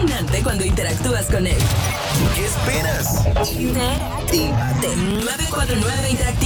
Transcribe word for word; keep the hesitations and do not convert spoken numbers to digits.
fascinante cuando interactúas con él. ¿Qué esperas? Interactívate. nueve cuatro nueve Interactiva.